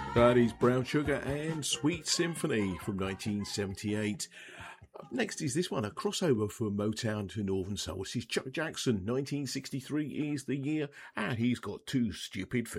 That is Brown Sugar and Sweet Symphony from 1978. Up next is this one, a crossover from Motown to Northern Soul. This is Chuck Jackson. 1963 is the year, and he's got two stupid feet.